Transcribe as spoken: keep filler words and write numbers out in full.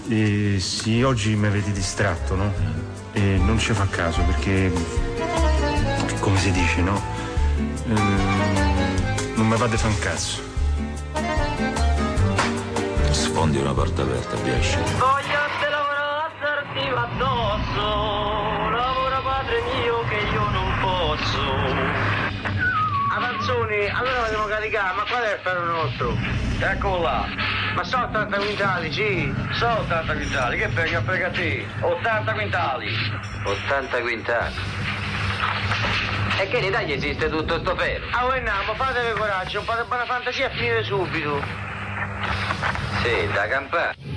Eh, sì, oggi mi avete distratto, no? E non ci fa caso perché, come si dice, no? Eh, non mi fate fa un cazzo. Sfondi una porta aperta, riesci. Voglio te lavorare assertiva addosso, lavora padre mio che io non posso. Avanzoni, allora la devo caricare, ma qual è il ferro nostro? Eccolo là. Ma sono ottanta quintali, sì. Sono ottanta quintali, che frega, frega te. ottanta quintali. ottanta quintali. E che in Italia esiste tutto sto ferro? Ah, voi andiamo, fatevi coraggio, un po' di buona fantasia e finire subito. Sì, da campare.